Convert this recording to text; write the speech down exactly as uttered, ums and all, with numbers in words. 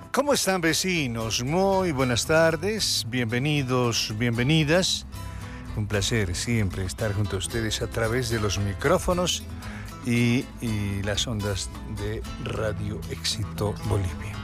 ¿Cómo están, vecinos? Muy buenas tardes, bienvenidos, bienvenidas. Un placer siempre estar junto a ustedes a través de los micrófonos y, y las ondas de Radio Éxito Bolivia.